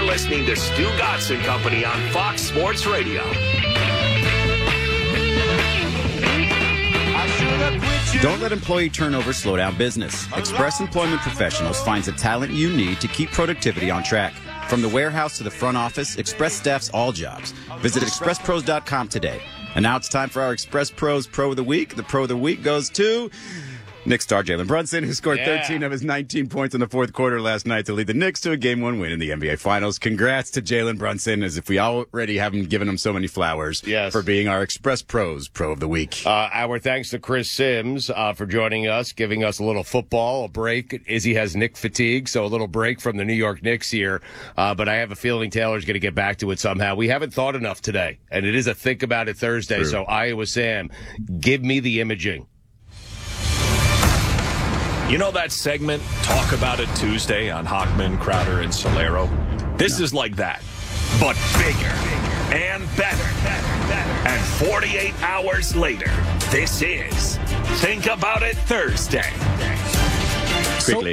listening to Stu Gotson Company on Fox Sports Radio. Don't let employee turnover slow down business. Express Employment Professionals finds the talent you need to keep productivity on track. From the warehouse to the front office, Express staffs all jobs. Visit expresspros.com today. And now it's time for our Express Pros Pro of the Week. The Pro of the Week goes to Knicks star Jalen Brunson, who scored 13 of his 19 points in the fourth quarter last night to lead the Knicks to a Game 1 win in the NBA Finals. Congrats to Jalen Brunson, as if we already haven't given him so many flowers for being our Express Pros Pro of the Week. Our thanks to Chris Sims for joining us, giving us a little football, a break. Izzy has Knick fatigue, so a little break from the New York Knicks here. But I have a feeling Taylor's going to get back to it somehow. We haven't thought enough today, and it is a Think About It Thursday. True. So Iowa Sam, give me the imaging. You know that segment, Talk About It Tuesday on Hochman, Crowder, and Solero? This is like that, but bigger and better. And 48 hours later, this is Think About It Thursday. Quickly.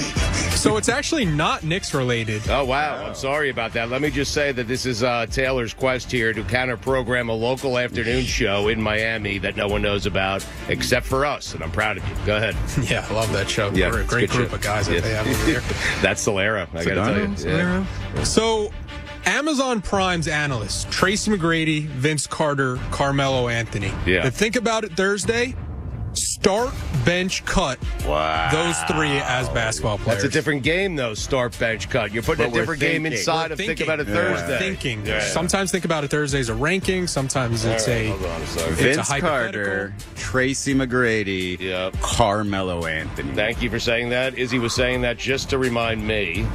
So it's actually not Knicks related. Oh, wow. I'm sorry about that. Let me just say that this is Taylor's quest here to counter-program a local afternoon show in Miami that no one knows about except for us, and I'm proud of you. Go ahead. Yeah, I love that show. Yeah, We're a it's great a good group show. of guys that they have over there. That's Solero, I got to tell you. Yeah. So Amazon Prime's analysts, Tracy McGrady, Vince Carter, Carmelo Anthony. Yeah. The Think About It Thursday, start, bench, cut. Wow. Those three as basketball players. That's a different game, though, start, bench, cut. You're putting But a we're different game thinking. inside We're of Think thinking. About It We're Thursday. thinking. Yeah. Sometimes Think About It Thursday is a ranking. Sometimes it's Hold on a second. It's a Vince hypothetical. Carter, Tracy McGrady, Yep. Carmelo Anthony. Thank you for saying that. Izzy was saying that just to remind me.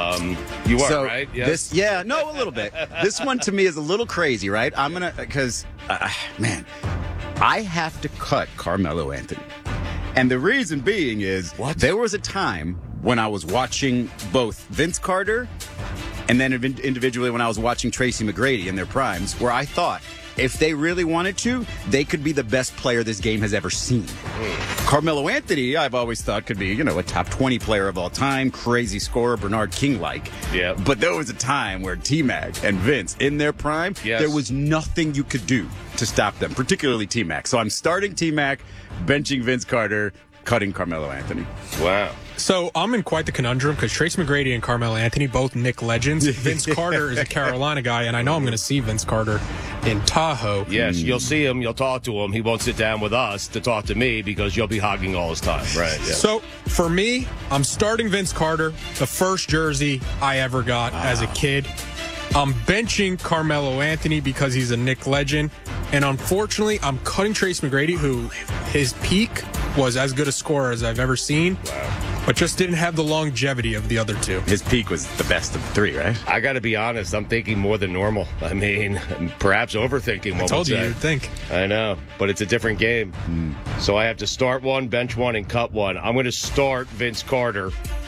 You are, So right? Yes. a little bit. This one to me is a little crazy, right? I'm gonna because man, I have to cut Carmelo Anthony, and the reason being is there was a time when I was watching both Vince Carter and then individually when I was watching Tracy McGrady in their primes, where I thought if they really wanted to, they could be the best player this game has ever seen. Carmelo Anthony, I've always thought could be, a top 20 player of all time, crazy scorer, Bernard King-like. Yeah. But there was a time where T-Mac and Vince, in their prime, there was nothing you could do to stop them, particularly T-Mac. So I'm starting T-Mac, benching Vince Carter, cutting Carmelo Anthony. Wow. So I'm in quite the conundrum because Trace McGrady and Carmelo Anthony, both Knick legends. Vince Carter is a Carolina guy, and I know I'm going to see Vince Carter in Tahoe. Yes, you'll see him. You'll talk to him. He won't sit down with us to talk to me because you'll be hogging all his time. Right. Yeah. So for me, I'm starting Vince Carter, the first jersey I ever got as a kid. I'm benching Carmelo Anthony because he's a Knick legend. And unfortunately, I'm cutting Trace McGrady, who his peak was as good a scorer as I've ever seen, but just didn't have the longevity of the other two. His peak was the best of the three, right? I got to be honest. I'm thinking more than normal. I mean, perhaps overthinking. I told you you'd think. I know, but it's a different game. So I have to start one, bench one, and cut one. I'm going to start Vince Carter.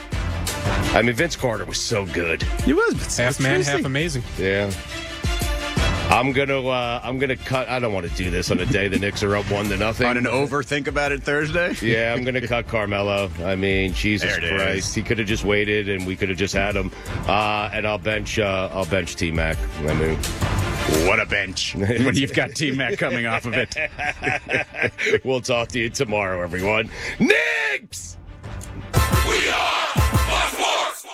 I mean, Vince Carter was so good. He was. Half man, half amazing. Yeah. I'm gonna cut. I don't want to do this on a day the Knicks are up 1-0 On an over Think About It Thursday? Yeah, I'm gonna cut Carmelo. I mean, Jesus Christ, he could have just waited and we could have just had him. And I'll bench T-Mac. I mean, what a bench when you've got T-Mac coming off of it. We'll talk to you tomorrow, everyone. Knicks! We are Sports!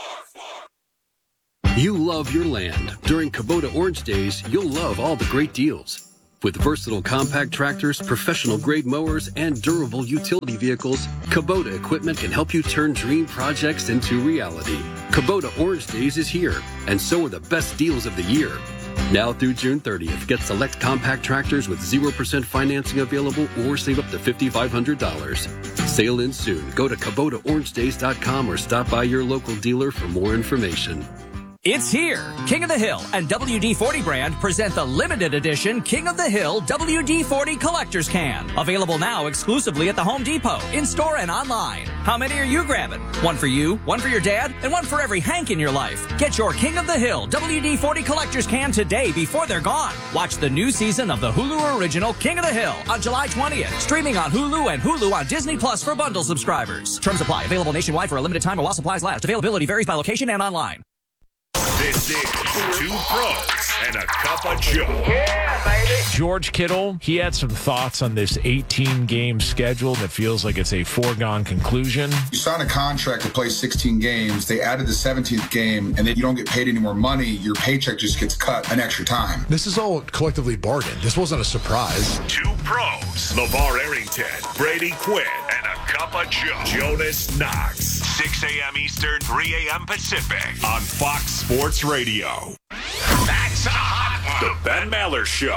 You love your land. During Kubota Orange Days, you'll love all the great deals. With versatile compact tractors, professional-grade mowers, and durable utility vehicles, Kubota equipment can help you turn dream projects into reality. Kubota Orange Days is here, and so are the best deals of the year. Now through June 30th, get select compact tractors with 0% financing available or save up to $5,500. Sale ends soon. Go to KubotaOrangeDays.com or stop by your local dealer for more information. It's here. King of the Hill and WD-40 brand present the limited edition King of the Hill WD-40 Collector's Can. Available now exclusively at the Home Depot, in-store and online. How many are you grabbing? One for you, one for your dad, and one for every Hank in your life. Get your King of the Hill WD-40 Collector's Can today before they're gone. Watch the new season of the Hulu original King of the Hill on July 20th. Streaming on Hulu and Hulu on Disney Plus for bundle subscribers. Terms apply. Available nationwide for a limited time or while supplies last. Availability varies by location and online. This is Two Pros and a Cup of Joe. Yeah, baby. George Kittle, he had some thoughts on this 18-game schedule that feels like it's a foregone conclusion. You sign a contract to play 16 games. They added the 17th game, and then you don't get paid any more money. Your paycheck just gets cut an extra time. This is all collectively bargained. This wasn't a surprise. Two Pros, LeVar Arrington, Brady Quinn, and a Cup of Joe. Jonas Knox, 6 a.m. Eastern, 3 a.m. Pacific on Fox Sports Radio. That's a hot one. The Ben Maller Show.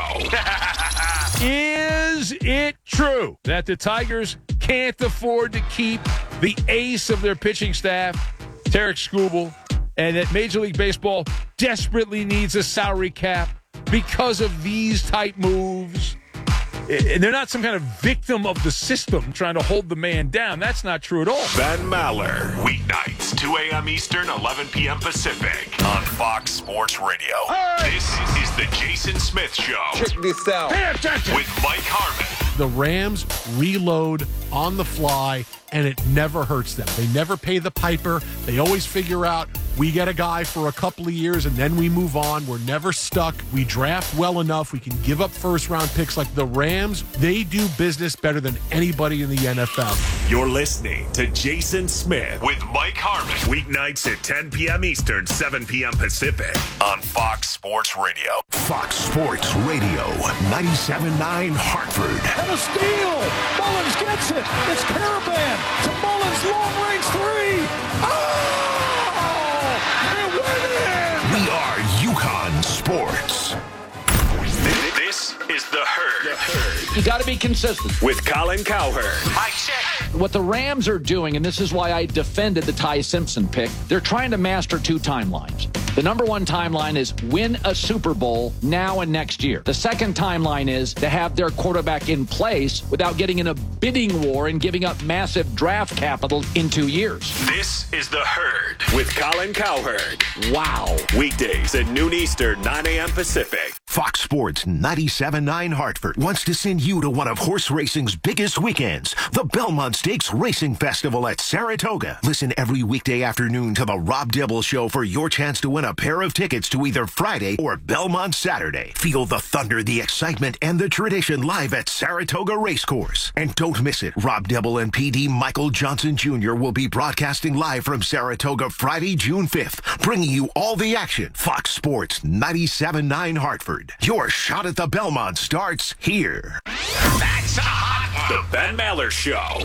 Is it true that the Tigers can't afford to keep the ace of their pitching staff, Tarek Skubal, and that Major League Baseball desperately needs a salary cap because of these type moves? And they're not some kind of victim of the system trying to hold the man down. That's not true at all. Ben Maller, weeknights, 2 a.m. Eastern, 11 p.m. Pacific on Fox Sports Radio. Hey. This is the Jason Smith Show. Check this out. Pay attention. With Mike Harmon. The Rams reload on the fly, and it never hurts them. They never pay the piper. They always figure out, we get a guy for a couple of years, and then we move on. We're never stuck. We draft well enough. We can give up first-round picks. Like the Rams, they do business better than anybody in the NFL. You're listening to Jason Smith with Mike Harmon. Weeknights at 10 p.m. Eastern, 7 p.m. Pacific on Fox Sports Radio. Fox Sports Radio, 97.9 Hartford. And a steal! Mullins gets it! It's Caravan to Mullins, long-range three! Oh! They win it! We are UConn Sports. This is The Herd. You got to be consistent. With Colin Cowherd. I check. What the Rams are doing, and this is why I defended the Ty Simpson pick, they're trying to master two timelines. The number one timeline is win a Super Bowl now and next year. The second timeline is to have their quarterback in place without getting in a bidding war and giving up massive draft capital in 2 years. This is The Herd with Colin Cowherd. Wow. Weekdays at noon Eastern, 9 a.m. Pacific. Fox Sports 97.9 Hartford wants to send you to one of horse racing's biggest weekends, the Belmont Stakes Racing Festival at Saratoga. Listen every weekday afternoon to the Rob Dibble Show for your chance to win a pair of tickets to either Friday or Belmont Saturday. Feel the thunder, the excitement, and the tradition live at Saratoga Racecourse. And don't miss it. Rob Dibble and PD Michael Johnson Jr. will be broadcasting live from Saratoga Friday, June 5th, bringing you all the action. Fox Sports 97.9 Hartford. Your shot at the Belmont starts here. That's a hot one. The Ben Maller Show.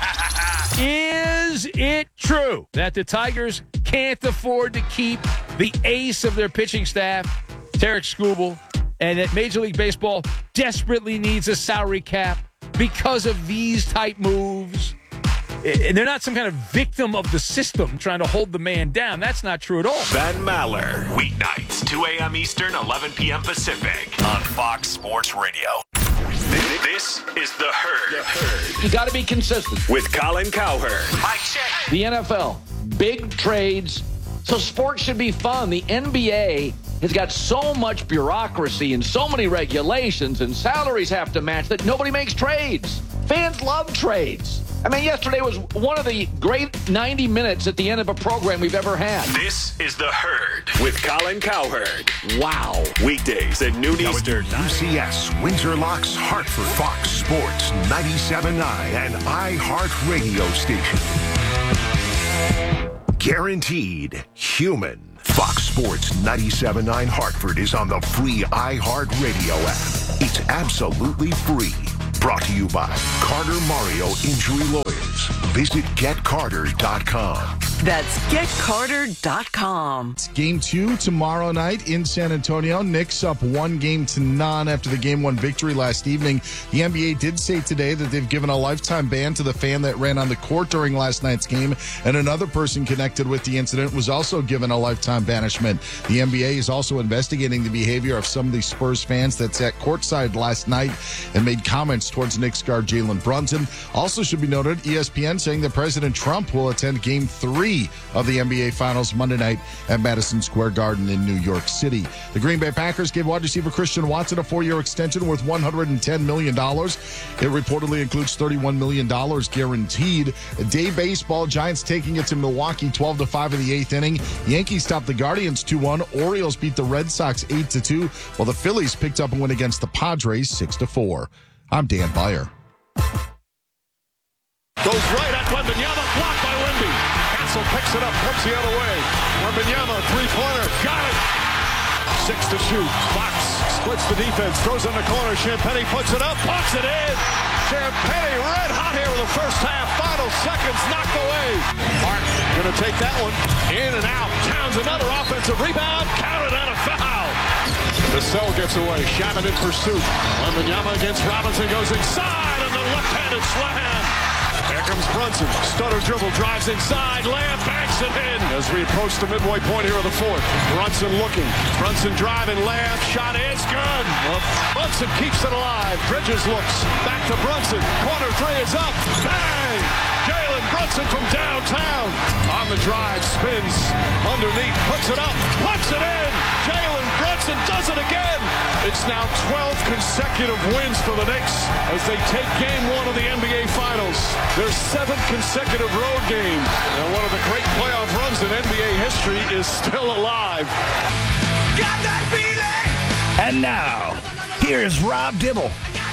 Is it true that the Tigers can't afford to keep the ace of their pitching staff, Tarek Skubal, and that Major League Baseball desperately needs a salary cap because of these type moves? And they're not some kind of victim of the system trying to hold the man down. That's not true at all. Ben Maller, weeknights, 2 a.m. Eastern, 11 p.m. Pacific on Fox Sports Radio. This is The Herd. You got to be consistent. With Colin Cowherd. I check. The NFL, big trades, so sports should be fun. The NBA has got so much bureaucracy and so many regulations and salaries have to match that nobody makes trades. Fans love trades. I mean, yesterday was one of the great 90 minutes at the end of a program we've ever had. This is The Herd with Colin Cowherd. Wow. Weekdays at noon Eastern. UCS, Windsor Locks, Hartford, Fox Sports 97.9 and iHeart Radio Station. Guaranteed human. Fox Sports 97.9 Hartford is on the free iHeart Radio app. It's absolutely free. Brought to you by Carter Mario Injury Lawyers. Visit GetCarter.com. That's GetCarter.com. It's game 2 tomorrow night in San Antonio. Knicks up 1-0 after the Game 1 victory last evening. The NBA did say today that they've given a lifetime ban to the fan that ran on the court during last night's game, and another person connected with the incident was also given a lifetime banishment. The NBA is also investigating the behavior of some of the Spurs fans that sat courtside last night and made comments towards Knicks guard Jalen Jalen Brunson. Also should be noted, ESPN saying that President Trump will attend Game 3 of the NBA Finals Monday night at Madison Square Garden in New York City. The Green Bay Packers gave wide receiver Christian Watson a 4-year extension worth $110 million. It reportedly includes $31 million guaranteed. Day baseball, Giants taking it to Milwaukee 12-5 in the 8th inning. Yankees topped the Guardians 2-1. Orioles beat the Red Sox 8-2, while the Phillies picked up a win against the Padres 6-4. I'm Dan Beyer. Goes right at Wembanyama, blocked by Wemby. Castle picks it up, comes the other way. Wembanyama, three-pointer, got it. 6 to shoot. Fox splits the defense, throws in the corner. Champagnie puts it up, puts it in. Champagnie red hot here in the first half. Final seconds knocked away. Hart gonna take that one in and out. Towns another offensive rebound, counted and a foul. Vassell gets away. Shannon in pursuit. Wembanyama against Robinson goes inside and the left-handed slam. Here comes Brunson. Stutter dribble, drives inside. Lamb banks it in. As we approach the midway point here of the fourth. Brunson looking. Brunson driving. Lamb shot is good. Well, Brunson keeps it alive. Bridges looks. Back to Brunson. Corner three is up. Bang! Jalen Brunson from downtown. On the drive. Spins. Underneath. Puts it up. Puts it in. Jalen Brunson does it again. It's now 12 consecutive wins for the Knicks as they take game 1 of the NBA Finals. Their 7th consecutive road game. And one of the great playoff runs in NBA history is still alive. Got that feeling! And now, here's Rob Dibble.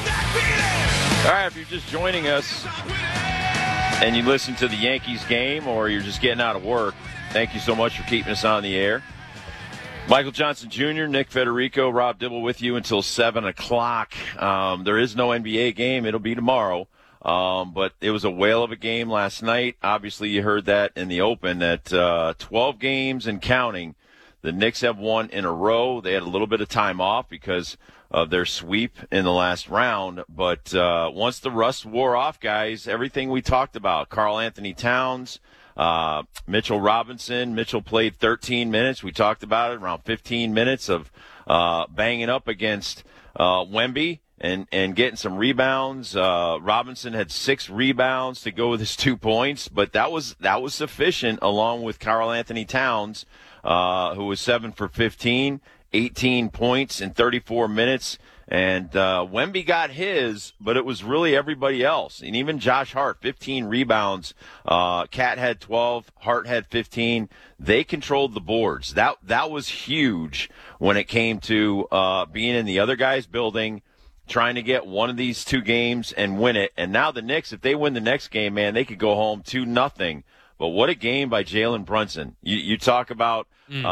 All right, if you're just joining us and you listen to the Yankees game or you're just getting out of work, thank you so much for keeping us on the air. Michael Johnson Jr., Nick Federico, Rob Dibble with you until 7 o'clock. There is no NBA game. It'll be tomorrow. But it was a whale of a game last night. Obviously, you heard that in the open that 12 games and counting. The Knicks have won in a row. They had a little bit of time off because of their sweep in the last round. But once the rust wore off, guys, everything we talked about, Karl Anthony Towns, Mitchell Robinson. Mitchell played 13 minutes. We talked about it, around 15 minutes of banging up against Wemby and getting some rebounds. Robinson had 6 rebounds to go with his 2 points, but that was sufficient along with Karl Anthony Towns, who was 7 for 15, 18 points in 34 minutes. And Wemby got his, but it was really everybody else. And even Josh Hart, 15 rebounds. Cat had 12. Hart had 15. They controlled the boards. That was huge when it came to being in the other guy's building, trying to get one of these 2 games and win it. And now the Knicks, if they win the next game, man, they could go home 2-0. But what a game by Jalen Brunson. You talk about,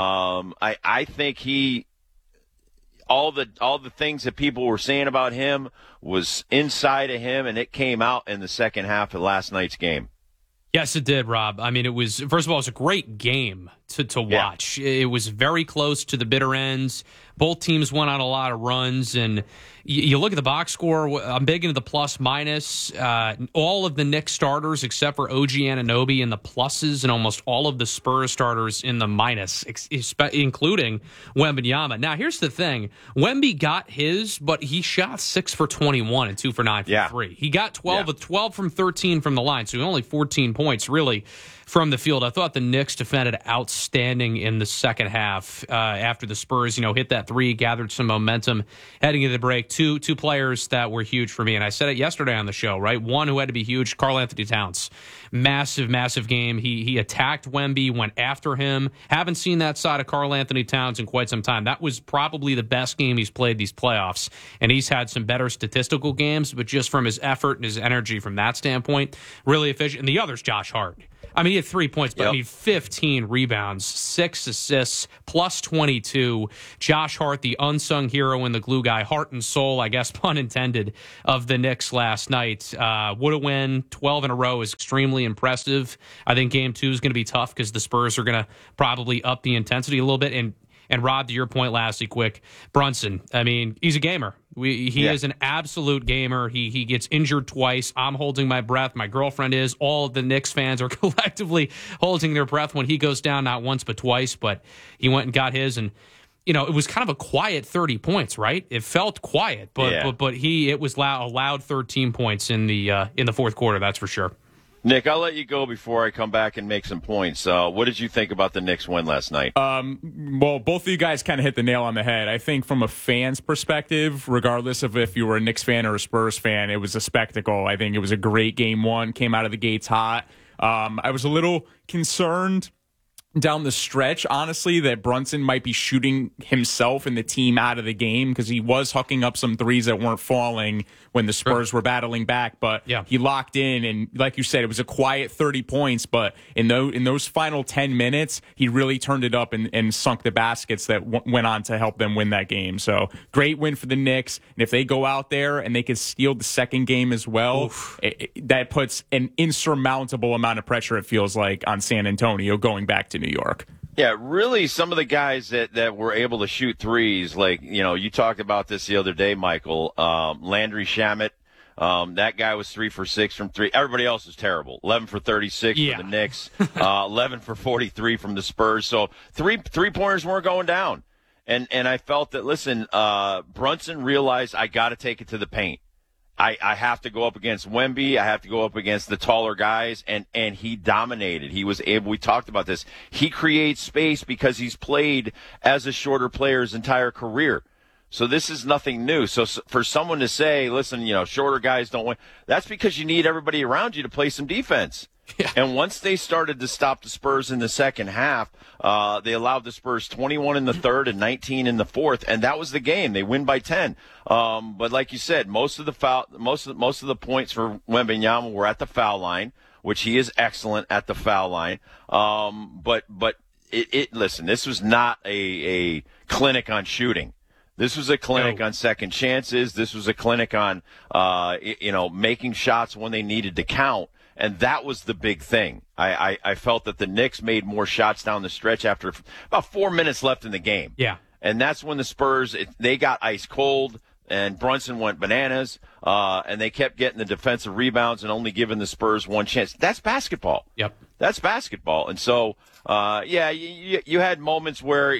I think he – all the things that people were saying about him was inside of him, and it came out in the second half of last night's game. Yes, it did, Rob. I mean, it was, first of all, it was a great game to watch. Yeah. It was very close to the bitter ends. Both teams went on a lot of runs, and you look at the box score, I'm big into the plus-minus. All of the Knicks starters, except for OG Anunoby, in the pluses, and almost all of the Spurs starters in the minus, including Wembanyama. Now, here's the thing. Wemby got his, but he shot 6 for 21 and 2 for 9 for 3. He got 12 from 13 from the line, so only 14 points, really, from the field. I thought the Knicks defended outstanding in the second half after the Spurs, hit that 3, gathered some momentum heading into the break. Two players that were huge for me, and I said it yesterday on the show, right? One who had to be huge, Karl Anthony Towns. Massive game. He attacked Wemby, went after him. Haven't seen that side of Karl Anthony Towns in quite some time. That was probably the best game he's played these playoffs, and he's had some better statistical games, but just from his effort and his energy from that standpoint, really efficient. And the other's Josh Hart. I mean, he had 3 points, but 15 rebounds, 6 assists, plus 22. Josh Hart, the unsung hero and the glue guy, heart and soul, I guess, pun intended, of the Knicks last night. Would have win 12 in a row is extremely impressive. I think Game 2 is going to be tough because the Spurs are going to probably up the intensity a little bit. And Rod, to your point lastly, quick, Brunson, I mean, he's a gamer. He is an absolute gamer. He gets injured twice. I'm holding my breath. My girlfriend is. All of the Knicks fans are collectively holding their breath when he goes down, not once but twice. But he went and got his. And it was kind of a quiet 30 points, right? It felt quiet, but it was allowed 13 points in the fourth quarter. That's for sure. Nick, I'll let you go before I come back and make some points. What did you think about the Knicks win last night? Well, both of you guys kind of hit the nail on the head. I think from a fan's perspective, regardless of if you were a Knicks fan or a Spurs fan, it was a spectacle. I think it was a great game one, came out of the gates hot. I was a little concerned down the stretch, honestly, that Brunson might be shooting himself and the team out of the game because he was hucking up some threes that weren't falling when the Spurs were battling back. But he locked in, and like you said, it was a quiet 30 points. But in those final 10 minutes, he really turned it up and sunk the baskets that went on to help them win that game. So great win for the Knicks. And if they go out there and they can steal the second game as well, that puts an insurmountable amount of pressure, it feels like, on San Antonio going back to New York. Yeah, really, some of the guys that were able to shoot threes, like, you talked about this the other day, Michael, Landry Shamet, that guy was 3 for 6 from three. Everybody else was terrible. 11 for 36 for the Knicks, 11 for 43 from the Spurs. So three-pointers weren't going down. And I felt that, listen, Brunson realized I got to take it to the paint. I have to go up against Wemby. I have to go up against the taller guys, and he dominated. He was able. We talked about this. He creates space because he's played as a shorter player his entire career. So this is nothing new. So for someone to say, listen, shorter guys don't win, that's because you need everybody around you to play some defense. Yeah. And once they started to stop the Spurs in the second half, they allowed the Spurs 21 in the third and 19 in the fourth, and that was the game. They win by 10. But like you said, most of the points for Wembanyama were at the foul line, which he is excellent at the foul line. But listen, this was not a clinic on shooting. This was a clinic on second chances. This was a clinic on making shots when they needed to count. And that was the big thing. I felt that the Knicks made more shots down the stretch after about 4 minutes left in the game. Yeah. And that's when the Spurs, they got ice cold, and Brunson went bananas, and they kept getting the defensive rebounds and only giving the Spurs one chance. That's basketball. Yep. That's basketball. And so, you had moments where,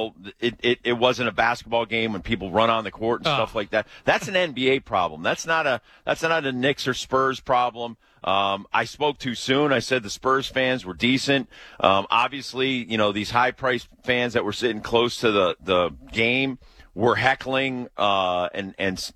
it wasn't a basketball game when people run on the court and stuff like that. That's an NBA problem. That's not a Knicks or Spurs problem. I spoke too soon. I said the Spurs fans were decent. Obviously, these high-priced fans that were sitting close to the game were heckling and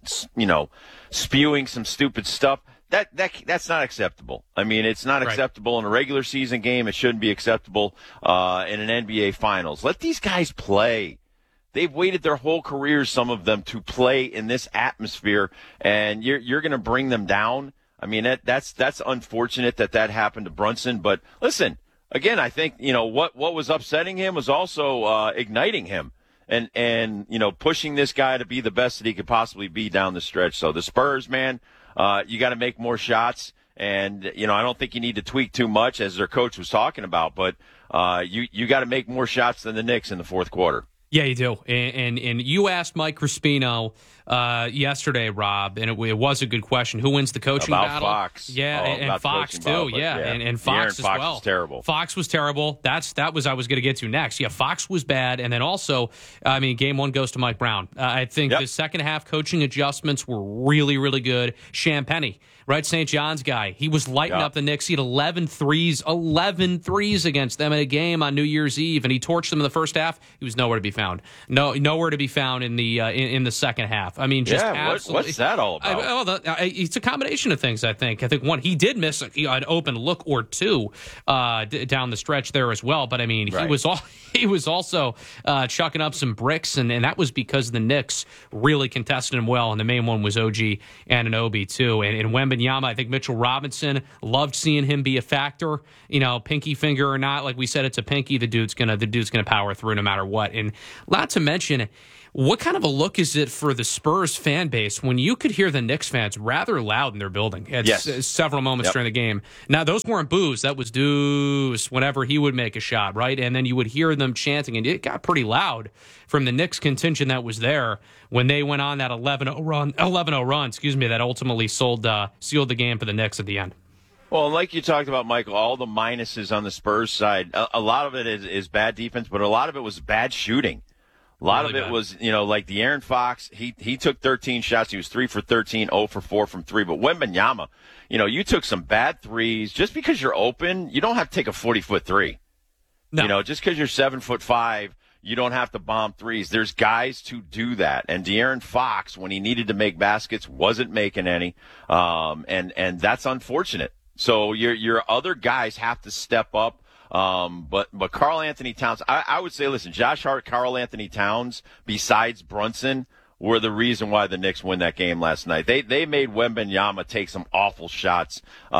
spewing some stupid stuff. That's not acceptable. I mean, it's not acceptable in a regular season game. It shouldn't be acceptable in an NBA Finals. Let these guys play. They've waited their whole careers, some of them, to play in this atmosphere, and you're going to bring them down. I mean, that's unfortunate that happened to Brunson. But listen, again, I think what was upsetting him was also igniting him and pushing this guy to be the best that he could possibly be down the stretch. So the Spurs, man, you got to make more shots, and I don't think you need to tweak too much, as their coach was talking about. But you got to make more shots than the Knicks in the fourth quarter. Yeah, you do. And you asked Mike Crispino yesterday, Rob, and it was a good question. Who wins the coaching battle? Fox. Yeah, and Fox too. And Fox as well. Fox was terrible. Fox was terrible. That was I was going to get to next. Yeah, Fox was bad, and then also, game one goes to Mike Brown. I think the second half coaching adjustments were really, really good. Champagny, right, St. John's guy, he was lighting up the Knicks. He had 11 threes against them in a game on New Year's Eve, and he torched them in the first half. He was nowhere to be found. Nowhere to be found in the second half. I mean, just absolutely. What's that all about? It's a combination of things, I think. I think, one, he did miss an open look or two down the stretch there as well. But, I mean, he was also chucking up some bricks, and that was because the Knicks really contested him well, and the main one was OG Anunoby, too. And Wembanyama, I think Mitchell Robinson, loved seeing him be a factor. Pinky finger or not, like we said, it's a pinky. The dude's gonna power through no matter what. And not to mention, what kind of a look is it for the Spurs fan base when you could hear the Knicks fans rather loud in their building at several moments during the game? Now, those weren't boos. That was Deuce whenever he would make a shot, right? And then you would hear them chanting, and it got pretty loud from the Knicks contingent that was there when they went on that 11-0 run, that ultimately sealed the game for the Knicks at the end. Well, like you talked about, Michael, all the minuses on the Spurs side, a lot of it is bad defense, but a lot of it was bad shooting. A lot of it was, like De'Aaron Fox, he took 13 shots. He was 3 for 13, 0 for 4 from 3. But Wembanyama, you took some bad threes. Just because you're open, you don't have to take a 40-foot three. No. Just because you're 7'5", you don't have to bomb threes. There's guys to do that. And De'Aaron Fox, when he needed to make baskets, wasn't making any. And that's unfortunate. So your other guys have to step up. But Karl Anthony Towns, I would say, listen, Josh Hart, Karl Anthony Towns, besides Brunson, were the reason why the Knicks win that game last night. They made Wembanyama take some awful shots,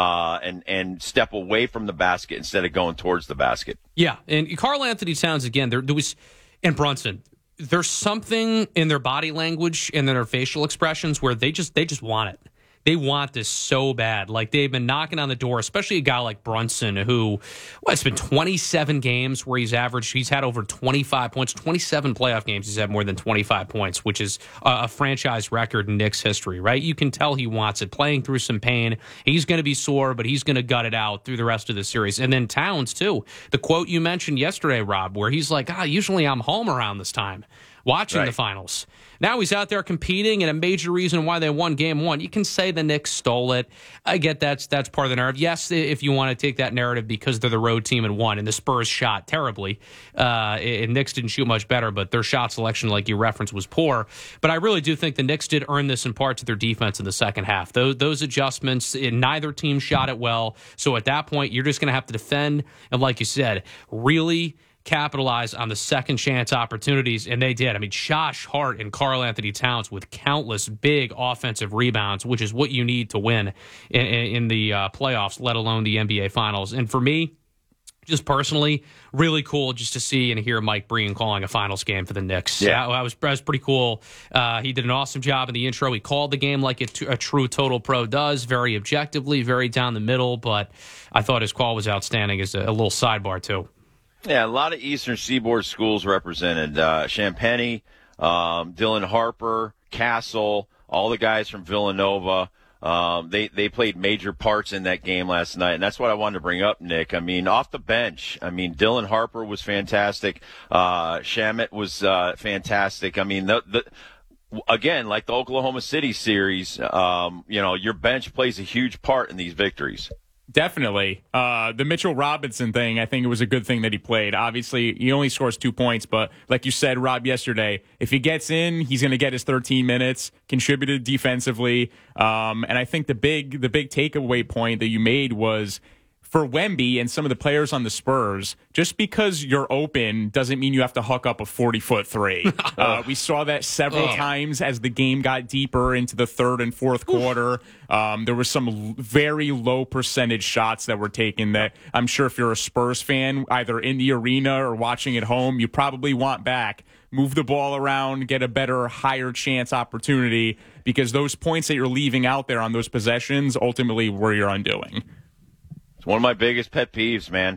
and step away from the basket instead of going towards the basket. Yeah. And Karl Anthony Towns, again, there was, and Brunson, there's something in their body language and their facial expressions where they just want it. They want this so bad. Like, they've been knocking on the door, especially a guy like Brunson, who, it's been 27 games where he's had over 25 points, 27 playoff games he's had more than 25 points, which is a franchise record in Knicks history, right? You can tell he wants it, playing through some pain. He's going to be sore, but he's going to gut it out through the rest of the series. And then Towns, too. The quote you mentioned yesterday, Rob, where he's like, usually I'm home around this time, watching the finals. Now he's out there competing, and a major reason why they won Game 1. You can say the Knicks stole it. I get that's part of the narrative. Yes, if you want to take that narrative because they're the road team and won, and the Spurs shot terribly, and Knicks didn't shoot much better, but their shot selection, like you referenced, was poor. But I really do think the Knicks did earn this in part to their defense in the second half. Those adjustments, neither team shot it well. So at that point, you're just going to have to defend, and like you said, really capitalize on the second chance opportunities, and they did. I mean, Josh Hart and Karl Anthony Towns with countless big offensive rebounds, which is what you need to win in the playoffs, let alone the NBA Finals. And for me, just personally, really cool just to see and hear Mike Breen calling a finals game for the Knicks. Yeah. That was pretty cool. He did an awesome job in the intro. He called the game like a true total pro does, very objectively, very down the middle, but I thought his call was outstanding as a little sidebar, too. Yeah, a lot of Eastern Seaboard schools represented. Champaign, Dylan Harper, Castle, all the guys from Villanova. They played major parts in that game last night, and that's what I wanted to bring up, Nick. I mean, off the bench, Dylan Harper was fantastic. Shamet was fantastic. I mean, again, like the Oklahoma City series, your bench plays a huge part in these victories. Definitely. The Mitchell Robinson thing, I think it was a good thing that he played. Obviously, he only scores 2 points, but like you said, Rob, yesterday, if he gets in, he's going to get his 13 minutes, contributed defensively. And I think the big takeaway point that you made was, for Wemby and some of the players on the Spurs, just because you're open doesn't mean you have to huck up a 40-foot three. We saw that several times as the game got deeper into the third and fourth quarter. There were some very low percentage shots that were taken that I'm sure if you're a Spurs fan, either in the arena or watching at home, you probably want back. Move the ball around, get a better, higher chance opportunity, because those points that you're leaving out there on those possessions ultimately were your undoing. It's one of my biggest pet peeves, man.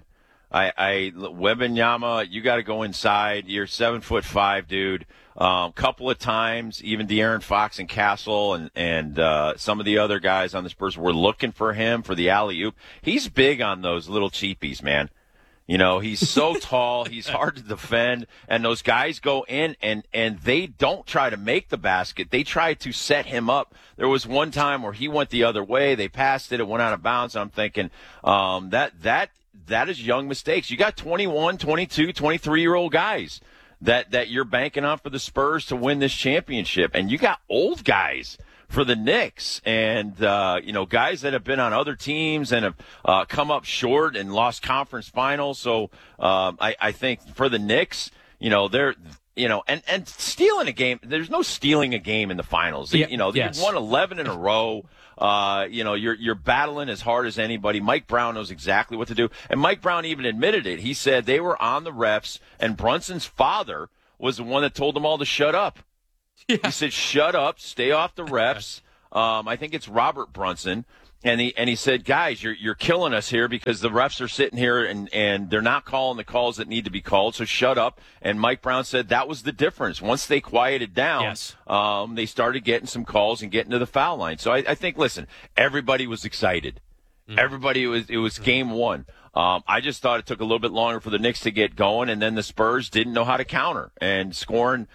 Wembanyama, you got to go inside. You're 7'5", dude. Couple of times, even De'Aaron Fox and Castle and some of the other guys on the Spurs were looking for him for the alley-oop. He's big on those little cheapies, man. He's so tall, he's hard to defend, and those guys go in and they don't try to make the basket. They try to set him up. There was one time where he went the other way, they passed it went out of bounds, and I'm thinking that is young mistakes. You got 21, 22, 23-year-old guys that you're banking on for the Spurs to win this championship, and you got old guys for the Knicks, and guys that have been on other teams and have come up short and lost conference finals. So I think for the Knicks, they're and stealing a game. There's no stealing a game in the finals. Yeah, You've won 11 in a row. You're battling as hard as anybody. Mike Brown knows exactly what to do, and Mike Brown even admitted it. He said they were on the refs, and Brunson's father was the one that told them all to shut up. Yeah. He said, shut up, stay off the refs. I think it's Robert Brunson. And he said, guys, you're killing us here because the refs are sitting here and they're not calling the calls that need to be called, so shut up. And Mike Brown said that was the difference. Once they quieted down, they started getting some calls and getting to the foul line. So I think, listen, everybody was excited. Everybody, it was game one. I just thought it took a little bit longer for the Knicks to get going, and then the Spurs didn't know how to counter. And scoring,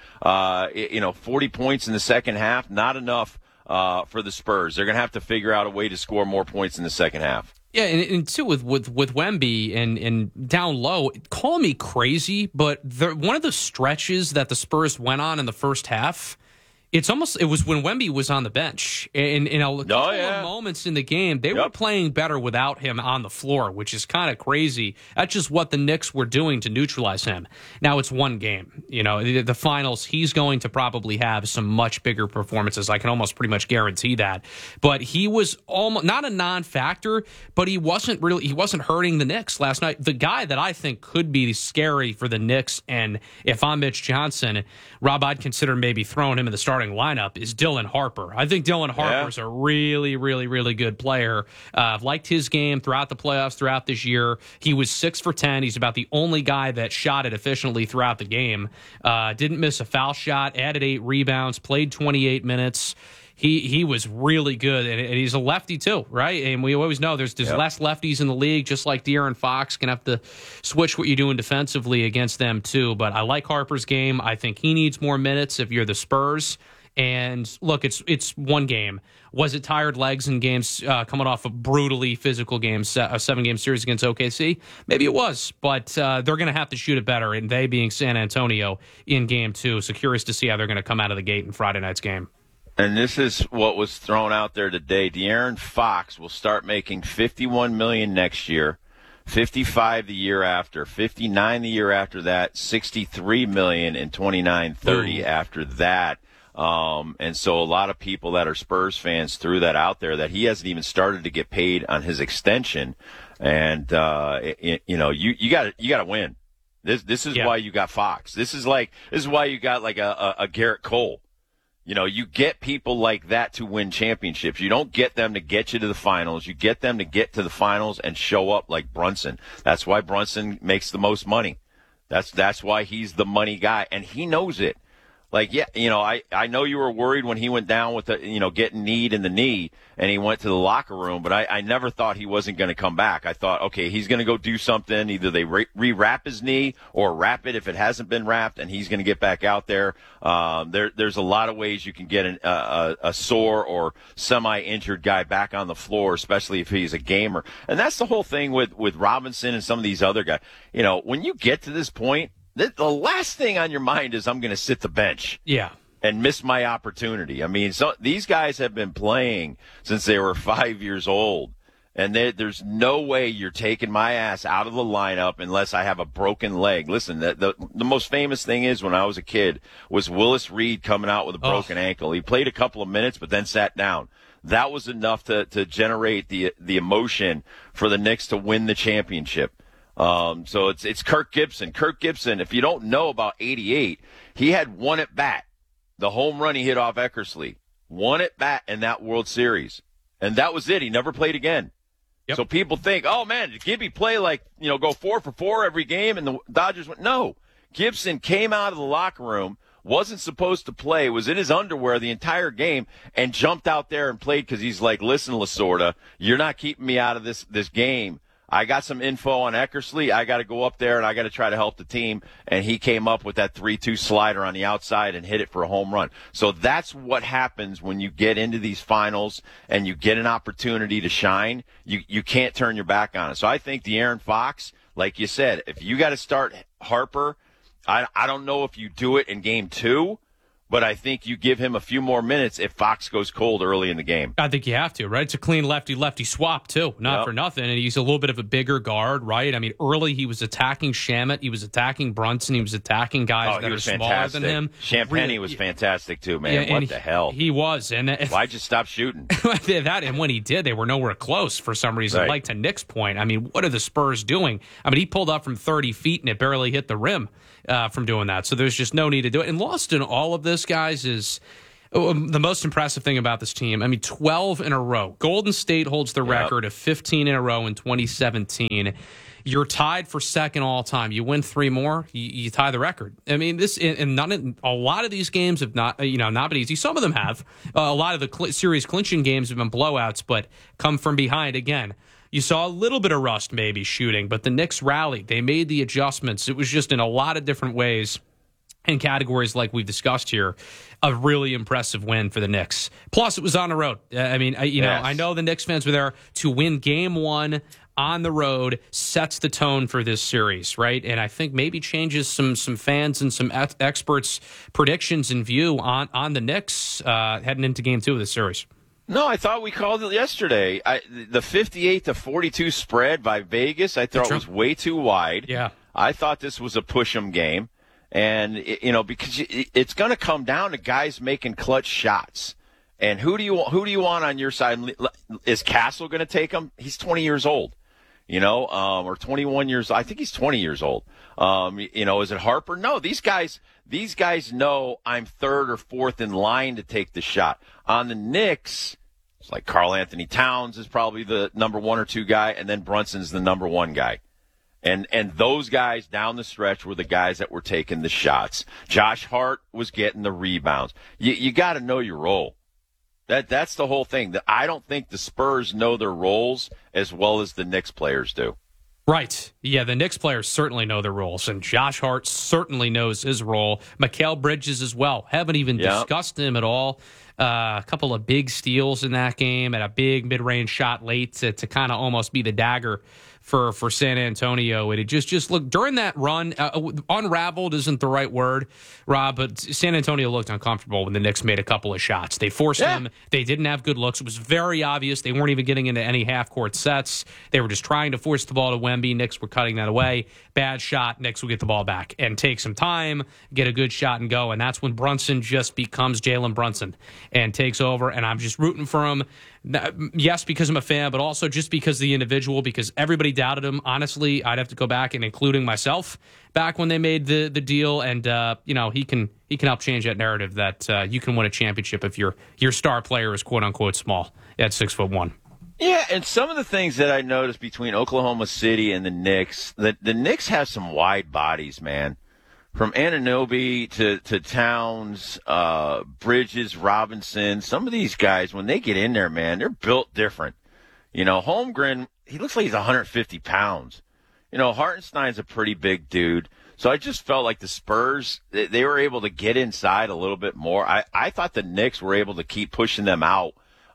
40 points in the second half, not enough for the Spurs. They're going to have to figure out a way to score more points in the second half. Yeah, and too with Wemby and down low, call me crazy, but one of the stretches that the Spurs went on in the first half, it was when Wemby was on the bench. And a couple of moments in the game, they were playing better without him on the floor, which is kind of crazy. That's just what the Knicks were doing to neutralize him. Now it's one game. The finals, he's going to probably have some much bigger performances. I can almost pretty much guarantee that. But he was almost not a non-factor, but he wasn't hurting the Knicks last night. The guy that I think could be scary for the Knicks, and if I'm Mitch Johnson, Rob, I'd consider maybe throwing him in the starting lineup, is Dylan Harper. I think Dylan Harper's a really, really, really good player. I've liked his game throughout the playoffs, throughout this year. He was 6 for 10. He's about the only guy that shot it efficiently throughout the game. Didn't miss a foul shot, added 8 rebounds, played 28 minutes. He was really good, and he's a lefty too, right? And we always know there's less lefties in the league, just like De'Aaron Fox. Can have to switch what you're doing defensively against them too. But I like Harper's game. I think he needs more minutes if you're the Spurs. And look, it's one game. Was it tired legs in games coming off a brutally physical game, a 7-game series against OKC? Maybe it was, but they're going to have to shoot it better, and they being San Antonio in game 2. So curious to see how they're going to come out of the gate in Friday night's game. And this is what was thrown out there today. De'Aaron Fox will start making $51 million next year, $55 the year after, $59 the year after that, $63 million in 29-30 after that. And so a lot of people that are Spurs fans threw that out there that he hasn't even started to get paid on his extension. And, you got to win. This is why you got Fox. This is why you got like a Garrett Cole. You get people like that to win championships. You don't get them to get you to the finals. You get them to get to the finals and show up like Brunson. That's why Brunson makes the most money. That's why he's the money guy, and he knows it. I know you were worried when he went down with getting kneed in the knee and he went to the locker room, but I never thought he wasn't going to come back. I thought, okay, he's going to go do something. Either they re-wrap his knee or wrap it if it hasn't been wrapped, and he's going to get back out there. There's a lot of ways you can get a sore or semi-injured guy back on the floor, especially if he's a gamer. And that's the whole thing with Robinson and some of these other guys. When you get to this point, the last thing on your mind is I'm going to sit the bench. Yeah. And miss my opportunity. I mean, these guys have been playing since they were 5 years old. And there's no way you're taking my ass out of the lineup unless I have a broken leg. Listen, the most famous thing is when I was a kid was Willis Reed coming out with a broken ankle. He played a couple of minutes but then sat down. That was enough to generate the emotion for the Knicks to win the championship. So it's Kirk Gibson. Kirk Gibson, if you don't know about 88, he had one at bat. The home run he hit off Eckersley. One at bat in that World Series. And that was it. He never played again. Yep. So people think, oh, man, did Gibby play go 4 for 4 every game? And the Dodgers went, no. Gibson came out of the locker room, wasn't supposed to play, was in his underwear the entire game, and jumped out there and played because he's like, listen, Lasorda, you're not keeping me out of this game. I got some info on Eckersley. I got to go up there, and I got to try to help the team. And he came up with that 3-2 slider on the outside and hit it for a home run. So that's what happens when you get into these finals and you get an opportunity to shine. You can't turn your back on it. So I think De'Aaron Fox, like you said, if you got to start Harper, I don't know if you do it in game 2. But I think you give him a few more minutes if Fox goes cold early in the game. I think you have to, right? It's a clean lefty-lefty swap, too. Not for nothing. And he's a little bit of a bigger guard, right? I mean, early he was attacking Shamet. He was attacking Brunson. He was attacking guys that are smaller than him. Champagny was fantastic, too, man. Yeah, what the hell? He was. And why'd you stop shooting? And when he did, they were nowhere close for some reason. Right. Like to Nick's point, I mean, what are the Spurs doing? I mean, he pulled up from 30 feet and it barely hit the rim from doing that. So there's just no need to do it. And lost in all of this, guys, is the most impressive thing about this team. I mean, 12 in a row. Golden State holds the record of 15 in a row in 2017. You're tied for second all time. You win 3 more, you tie the record. I mean, a lot of these games have not been easy. Some of them have. A lot of the series clinching games have been blowouts, but come from behind again. You saw a little bit of rust maybe shooting, but the Knicks rallied. They made the adjustments. It was just in a lot of different ways in categories like we've discussed here, a really impressive win for the Knicks. Plus, it was on the road. I know the Knicks fans were there to win game one on the road, sets the tone for this series, right? And I think maybe changes some fans and some experts' predictions and view on the Knicks heading into game two of this series. No, I thought we called it yesterday. The 58-42 spread by Vegas, I thought was way too wide. Yeah. I thought this was a push-'em game. And, because it's going to come down to guys making clutch shots. And who do you want on your side? Is Castle going to take him? He's 20 years old, or 21 years. I think he's 20 years old. Is it Harper? No, these guys know I'm third or fourth in line to take the shot. On the Knicks, it's like Karl Anthony Towns is probably the number 1 or 2 guy, and then Brunson's the number 1 guy. And those guys down the stretch were the guys that were taking the shots. Josh Hart was getting the rebounds. You got to know your role. That's the whole thing. I don't think the Spurs know their roles as well as the Knicks players do. Right. Yeah, the Knicks players certainly know their roles, and Josh Hart certainly knows his role. Mikal Bridges as well. Haven't even discussed him at all. A couple of big steals in that game and a big mid-range shot late to kind of almost be the dagger for San Antonio. And it just looked, during that run, unraveled isn't the right word, Rob, but San Antonio looked uncomfortable when the Knicks made a couple of shots. They forced them. They didn't have good looks. It was very obvious. They weren't even getting into any half-court sets. They were just trying to force the ball to Wemby. Knicks were cutting that away. Bad shot. Knicks will get the ball back and take some time, get a good shot and go. And that's when Brunson just becomes Jalen Brunson and takes over. And I'm just rooting for him. Yes, because I'm a fan, but also just because the individual, because everybody doubted him. Honestly, I'd have to go back, and including myself, back when they made the deal. And he can help change that narrative that you can win a championship if your star player is quote unquote small at 6'1". Yeah, and some of the things that I noticed between Oklahoma City and the Knicks, the Knicks have some wide bodies, man. From Anunoby to Towns, Bridges, Robinson, some of these guys, when they get in there, man, they're built different. Holmgren, he looks like he's 150 pounds. Hartenstein's a pretty big dude. So I just felt like the Spurs, they were able to get inside a little bit more. I thought the Knicks were able to keep pushing them out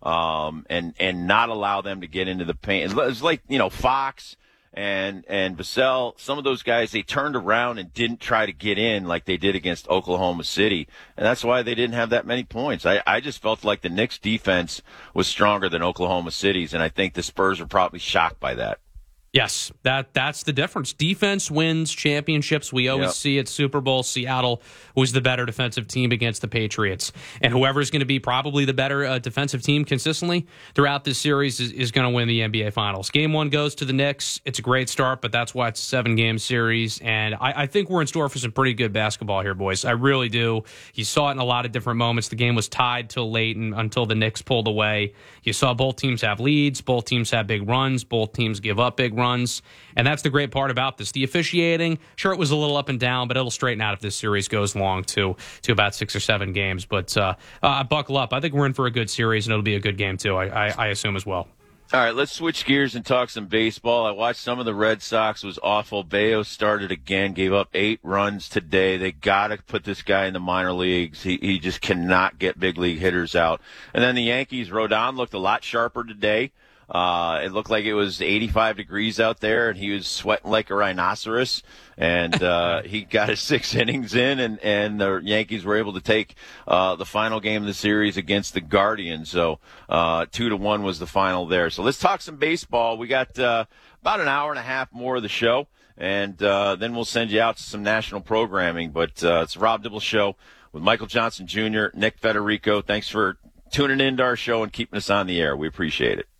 and not allow them to get into the paint. It was like, Fox and Vassell, some of those guys, they turned around and didn't try to get in like they did against Oklahoma City. And that's why they didn't have that many points. I just felt like the Knicks defense was stronger than Oklahoma City's, and I think the Spurs are probably shocked by that. Yes, that's the difference. Defense wins championships. We always see it. Super Bowl, Seattle was the better defensive team against the Patriots. And whoever's going to be probably the better defensive team consistently throughout this series is going to win the NBA Finals. Game one goes to the Knicks. It's a great start, but that's why it's a 7-game series. And I think we're in store for some pretty good basketball here, boys. I really do. You saw it in a lot of different moments. The game was tied till late and until the Knicks pulled away. You saw both teams have leads. Both teams have big runs. Both teams give up big runs. And that's the great part about this. The officiating, sure, it was a little up and down, but it'll straighten out if this series goes long to about 6 or 7 games. But buckle up. I think we're in for a good series, and it'll be a good game, too, I assume as well. All right, let's switch gears and talk some baseball. I watched some of the Red Sox. It was awful. Bayo started again, gave up 8 runs today. They got to put this guy in the minor leagues. He just cannot get big league hitters out. And then the Yankees, Rodon looked a lot sharper today. It looked like it was 85 degrees out there, and he was sweating like a rhinoceros. And he got his 6 innings in, and the Yankees were able to take the final game of the series against the Guardians. So 2-1 was the final there. So let's talk some baseball. We got about an hour and a half more of the show, and then we'll send you out to some national programming. But it's the Rob Dibble Show with Michael Johnson Jr., Nick Federico. Thanks for tuning into our show and keeping us on the air. We appreciate it.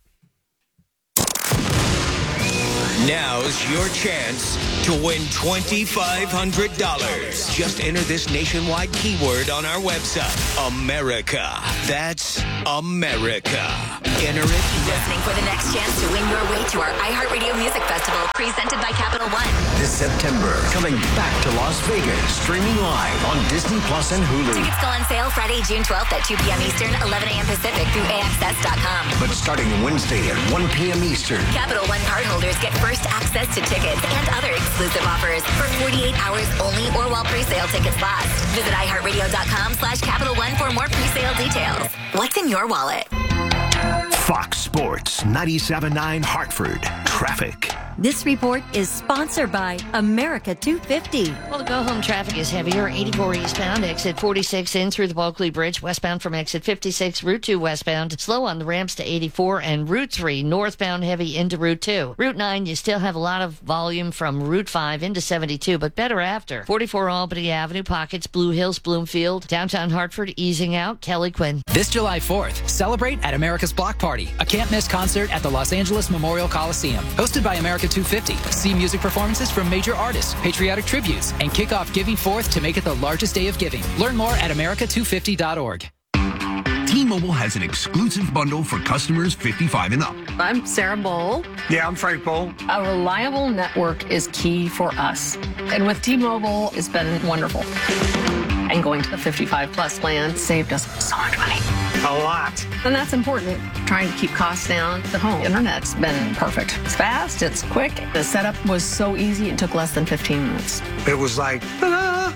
Now's your chance to win $2,500. Just enter this nationwide keyword on our website, America. That's America. Enter it. Listening for the next chance to win your way to our iHeartRadio Music Festival, presented by Capital One. This September, coming back to Las Vegas, streaming live on Disney Plus and Hulu. Tickets go on sale Friday, June 12th at 2 p.m. Eastern, 11 a.m. Pacific through AXS.com. But starting Wednesday at 1 p.m. Eastern. Capital One cardholders get first access to tickets and other exclusive offers for 48 hours only or while pre-sale tickets last. Visit iHeartRadio.com/Capital One for more pre-sale details. What's in your wallet? Fox Sports 97.9 Hartford. Traffic. This report is sponsored by America 250. Well, the go-home traffic is heavier. 84 eastbound, exit 46 in through the Bulkley Bridge, westbound from exit 56, Route 2 westbound. Slow on the ramps to 84, and Route 3 northbound heavy into Route 2. Route 9, you still have a lot of volume from Route 5 into 72, but better after. 44 Albany Avenue, pockets, Blue Hills, Bloomfield. Downtown Hartford, easing out. Kelly Quinn. This July 4th, celebrate at America's Block Party, a can't-miss concert at the Los Angeles Memorial Coliseum. Hosted by America 250. See music performances from major artists, patriotic tributes, and kick off Giving Forth to make it the largest day of giving. Learn more at America250.org. T-Mobile has an exclusive bundle for customers 55 and up. I'm Sarah Bowl. Yeah, I'm Frank Bowl. A reliable network is key for us. And with T-Mobile, it's been wonderful. And going to the 55 plus plan saved us so much money. A lot. And that's important. Trying to keep costs down at home. Internet's been perfect. It's fast, it's quick. The setup was so easy, it took less than 15 minutes. It was like, ta-da!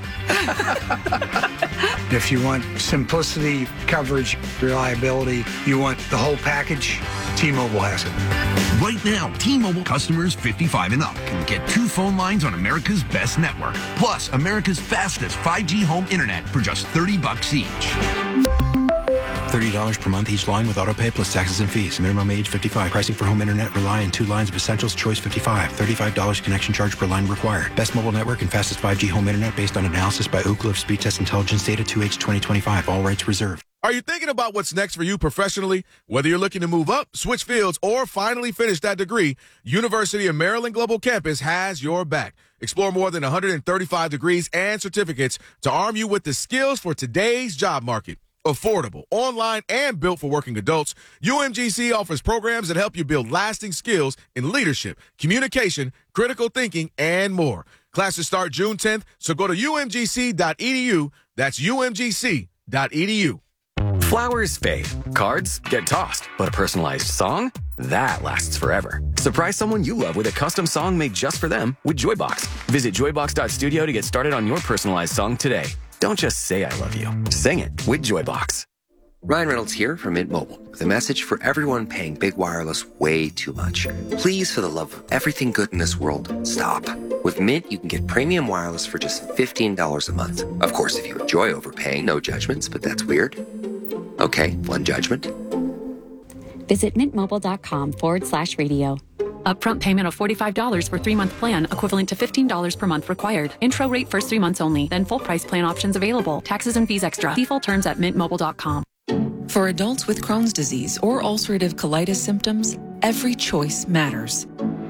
If you want simplicity, coverage, reliability, you want the whole package, T-Mobile has it. Right now, T-Mobile customers 55 and up can get 2 phone lines on America's best network, plus America's fastest 5G home internet for just $30 each. $30 per month each line with autopay plus taxes and fees. Minimum age 55. Pricing for home internet rely on 2 lines of essentials. Choice 55. $35 connection charge per line required. Best mobile network and fastest 5G home internet based on analysis by Ookla of Speed Test Intelligence Data 2H 2025. All rights reserved. Are you thinking about what's next for you professionally? Whether you're looking to move up, switch fields, or finally finish that degree, University of Maryland Global Campus has your back. Explore more than 135 degrees and certificates to arm you with the skills for today's job market. Affordable, online, and built for working adults, UMGC offers programs that help you build lasting skills in leadership, communication, critical thinking, and more. Classes start June 10th, so go to umgc.edu. That's umgc.edu. Flowers fade, cards get tossed, but a personalized song? That lasts forever. Surprise someone you love with a custom song made just for them with Joybox. Visit joybox.studio to get started on your personalized song today. Don't just say I love you. Sing it with Joybox. Ryan Reynolds here from Mint Mobile with a message for everyone paying big wireless way too much. Please, for the love of everything good in this world, stop. With Mint, you can get premium wireless for just $15 a month. Of course, if you enjoy overpaying, no judgments, but that's weird. Okay, one judgment. Visit mintmobile.com/radio. Upfront payment of $45 for 3-month plan, equivalent to $15 per month required. Intro rate first 3 months only, then full price plan options available. Taxes and fees extra. Default terms at mintmobile.com. For adults with Crohn's disease or ulcerative colitis symptoms, every choice matters.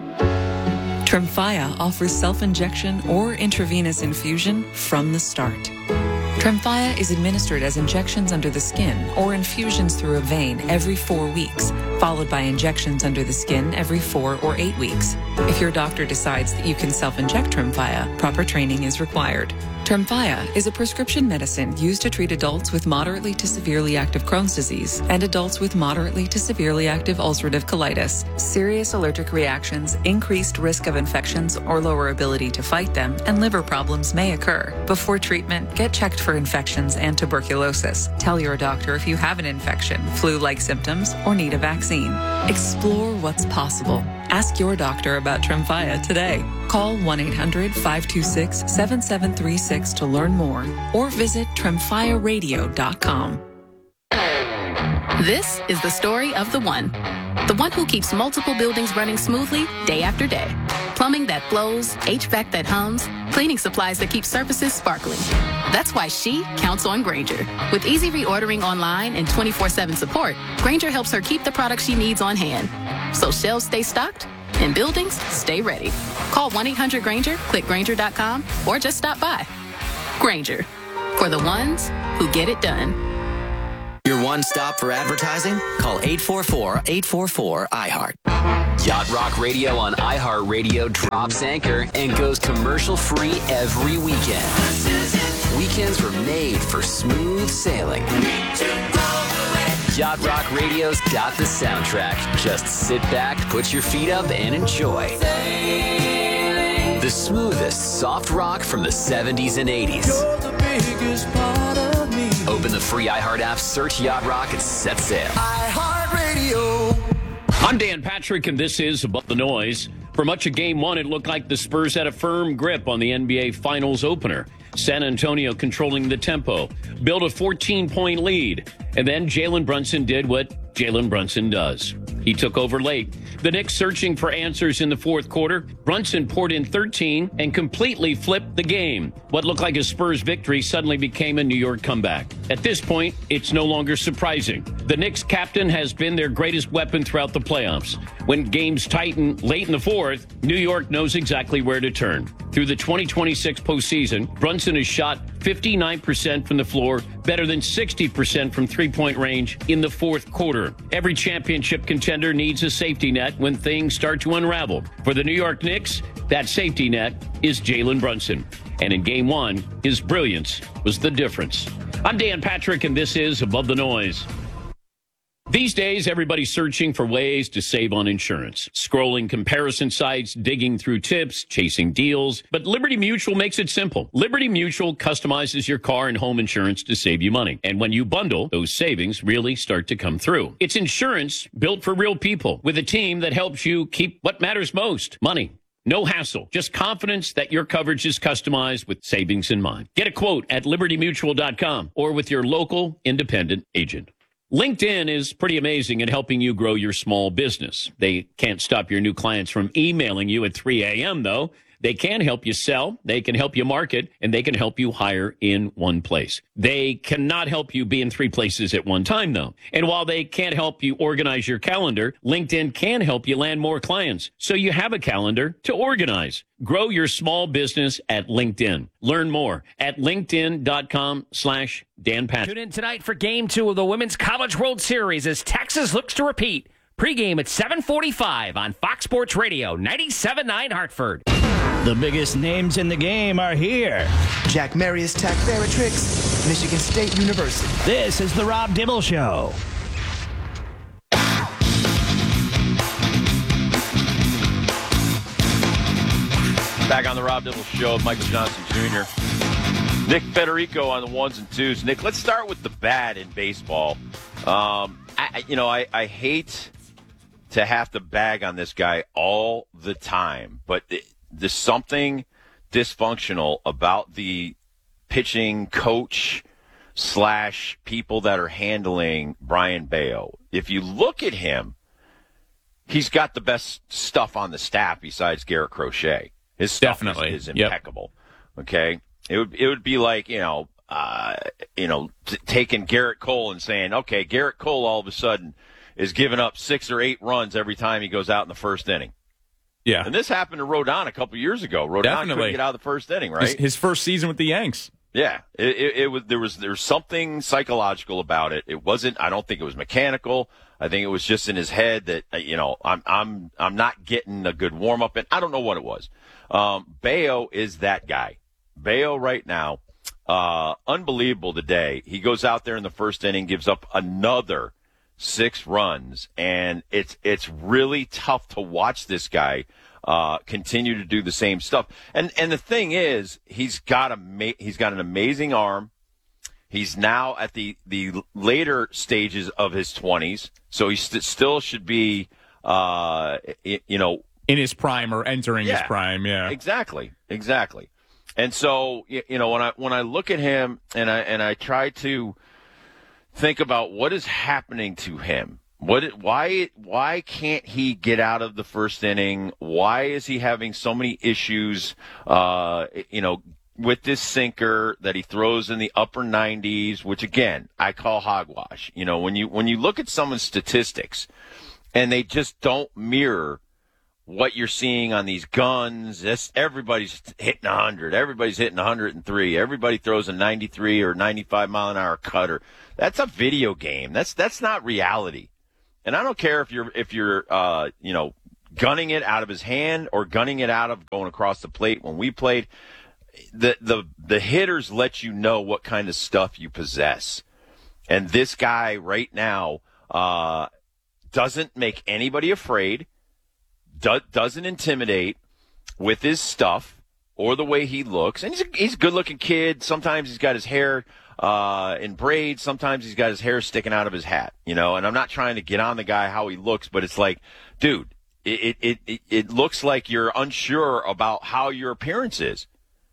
Tremfya offers self-injection or intravenous infusion from the start. Tremfya is administered as injections under the skin or infusions through a vein every 4 weeks, followed by injections under the skin every 4 or 8 weeks. If your doctor decides that you can self-inject Tremfya, proper training is required. Tremfya is a prescription medicine used to treat adults with moderately to severely active Crohn's disease and adults with moderately to severely active ulcerative colitis. Serious allergic reactions, increased risk of infections or lower ability to fight them, and liver problems may occur. Before treatment, get checked for infections and tuberculosis. Tell your doctor if you have an infection, flu-like symptoms, or need a vaccine. Explore what's possible. Ask your doctor about Tremfya today. Call 1-800-526-7736 to learn more or visit tremfyaradio.com. This is the story of the one who keeps multiple buildings running smoothly day after day. Plumbing that flows, HVAC that hums, cleaning supplies that keep surfaces sparkling. That's why she counts on Grainger. With easy reordering online and 24/7 support, Grainger helps her keep the products she needs on hand. So shelves stay stocked and buildings stay ready. Call 1-800-GRAINGER, click Grainger.com, or just stop by. Grainger, for the ones who get it done. Your one stop for advertising? Call 844-844-iHeart. Yacht Rock Radio on iHeartRadio drops anchor and goes commercial-free every weekend. Weekends were made for smooth sailing. Yacht Rock Radio's got the soundtrack. Just sit back, put your feet up, and enjoy. The smoothest soft rock from the 70s and 80s. Open the free iHeart app, search Yacht Rock, and set sail. iHeartRadio. I'm Dan Patrick, and this is Above the Noise. For much of Game 1, it looked like the Spurs had a firm grip on the NBA Finals opener. San Antonio controlling the tempo, built a 14-point lead, and then Jalen Brunson did what Jalen Brunson does. He took over late. The Knicks searching for answers in the fourth quarter. Brunson poured in 13 and completely flipped the game. What looked like a Spurs victory suddenly became a New York comeback. At this point, it's no longer surprising. The Knicks captain has been their greatest weapon throughout the playoffs. When games tighten late in the fourth, New York knows exactly where to turn. Through the 2026 postseason, Brunson has shot 59% from the floor, better than 60% from three-point range in the fourth quarter. Every championship contender needs a safety net when things start to unravel. For the New York Knicks, that safety net is Jalen Brunson. And in Game 1, his brilliance was the difference. I'm Dan Patrick, and this is Above the Noise. These days, everybody's searching for ways to save on insurance. Scrolling comparison sites, digging through tips, chasing deals. But Liberty Mutual makes it simple. Liberty Mutual customizes your car and home insurance to save you money. And when you bundle, those savings really start to come through. It's insurance built for real people with a team that helps you keep what matters most, money. No hassle, just confidence that your coverage is customized with savings in mind. Get a quote at libertymutual.com or with your local independent agent. LinkedIn is pretty amazing at helping you grow your small business. They can't stop your new clients from emailing you at 3 a.m., though. They can help you sell, they can help you market, and they can help you hire in one place. They cannot help you be in 3 places at one time, though. And while they can't help you organize your calendar, LinkedIn can help you land more clients, so you have a calendar to organize. Grow your small business at LinkedIn. Learn more at linkedin.com/Dan Patrick. Tune in tonight for Game 2 of the Women's College World Series as Texas looks to repeat. Pre-game at 7:45 on Fox Sports Radio, 97.9 Hartford. The biggest names in the game are here. Jack Marius Tack-Theratrix, Michigan State University. This is the Rob Dibble Show. Back on the Rob Dibble Show, Michael Johnson Jr. Nick Federico on the ones and twos. Nick, let's start with the bad in baseball. I hate to have to bag on this guy all the time, but there's something dysfunctional about the pitching coach / people that are handling Brian Bayo. If you look at him, he's got the best stuff on the staff besides Garrett Crochet. His stuff is impeccable. Yep. Okay, it would be like taking Garrett Cole and saying, okay, Garrett Cole all of a sudden is giving up 6 or 8 runs every time he goes out in the first inning. Yeah, and this happened to Rodon a couple years ago. Rodon couldn't get out of the first inning, right? His first season with the Yanks. Yeah, it was. There was something psychological about it. It wasn't. I don't think it was mechanical. I think it was just in his head that I'm not getting a good warm up, and I don't know what it was. Bayo is that guy. Bayo right now, unbelievable today. He goes out there in the first inning, gives up another 6 runs, and it's really tough to watch this guy continue to do the same stuff. And the thing is, he's got an amazing arm. He's now at the later stages of his 20s, so he still should be in his prime or entering his prime. Yeah, exactly. And so when I look at him and I try to think about what is happening to him. Why can't he get out of the first inning? Why is he having so many issues, with this sinker that he throws in the upper 90s, which again, I call hogwash. When you look at someone's statistics and they just don't mirror what you're seeing on these guns. Everybody's hitting 100. Everybody's hitting 103. Everybody throws a 93 or 95 mile an hour cutter. That's a video game. That's not reality. And I don't care if you're gunning it out of his hand or gunning it out of going across the plate. When we played, the hitters let you know what kind of stuff you possess. And this guy right now doesn't make anybody afraid. Doesn't intimidate with his stuff or the way he looks. And he's a good-looking kid. Sometimes he's got his hair in braids. Sometimes he's got his hair sticking out of his hat, And I'm not trying to get on the guy how he looks, but it's like, dude, it looks like you're unsure about how your appearance is,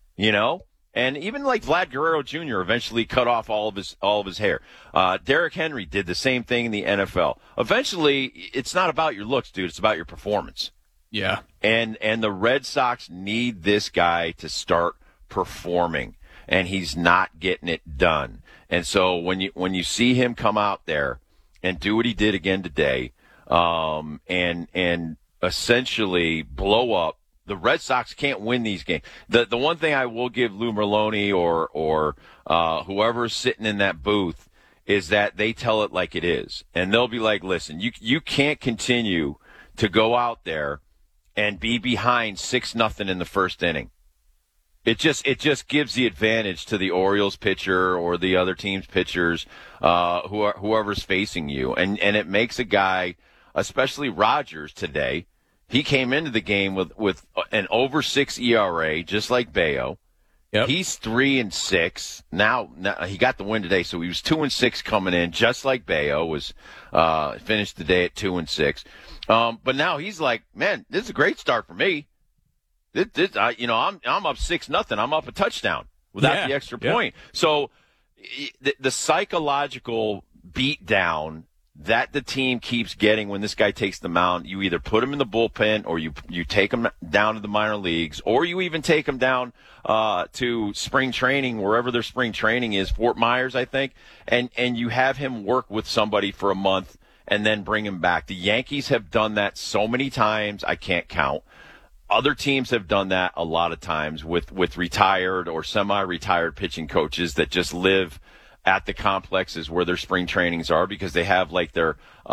And even like Vlad Guerrero Jr. eventually cut off all of his hair. Derrick Henry did the same thing in the NFL. Eventually, it's not about your looks, dude. It's about your performance. Yeah. And the Red Sox need this guy to start performing, and he's not getting it done. And so when you see him come out there and do what he did again today, and essentially blow up, the Red Sox can't win these games. The one thing I will give Lou Merloni or whoever's sitting in that booth is that they tell it like it is, and they'll be like, "Listen, you can't continue to go out there and be behind 6-0 in the first inning. It just gives the advantage to the Orioles pitcher or the other team's pitchers, whoever's facing you, and it makes a guy, especially Rogers today." He came into the game with an over 6 ERA, just like Bayo. Yep. He's 3-6 now. He got the win today, so he was 2-6 coming in, just like Bayo was. Finished the day at 2-6. But now he's like, man, this is a great start for me. I'm up 6-0. I'm up a touchdown without the extra point. So the psychological beatdown that the team keeps getting when this guy takes the mound, you either put him in the bullpen or you take him down to the minor leagues, or you even take him down to spring training, wherever their spring training is, Fort Myers, I think, and you have him work with somebody for a month and then bring him back. The Yankees have done that so many times, I can't count. Other teams have done that a lot of times with retired or semi-retired pitching coaches that just live at the complexes where their spring trainings are, because they have like their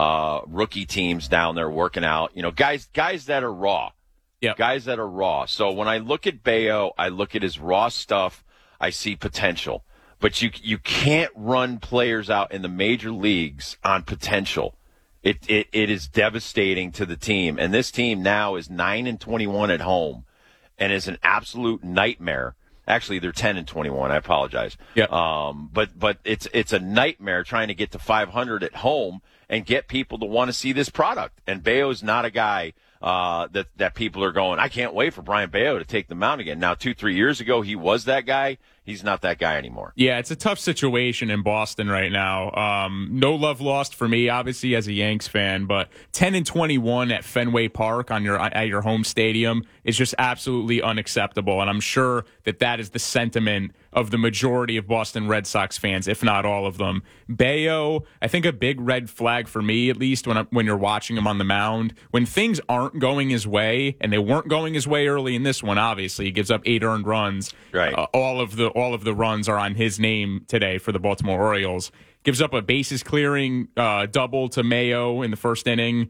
rookie teams down there working out. Guys that are raw. Yep. Guys that are raw. So when I look at Bayo, I look at his raw stuff, I see potential. But you can't run players out in the major leagues on potential. It is devastating to the team. And this team now is 9-21 at home and is an absolute nightmare. Actually, they're 10-21. I apologize. Yeah. But it's a nightmare trying to get to 500 at home and get people to want to see this product. And Bayo's not a guy that people are going, I can't wait for Brian Bayo to take the mound again. Now, 2-3 years ago, he was that guy. He's not that guy anymore. Yeah, it's a tough situation in Boston right now. No love lost for me, obviously, as a Yanks fan, but 10-21 at Fenway Park at your home stadium is just absolutely unacceptable. And I'm sure that is the sentiment of the majority of Boston Red Sox fans, if not all of them. Bayo, I think a big red flag for me, at least when you're watching him on the mound, when things aren't going his way, and they weren't going his way early in this one, obviously. He gives up 8 earned runs. Right. All of the runs are on his name today for the Baltimore Orioles. Gives up a bases clearing double to Mayo in the first inning.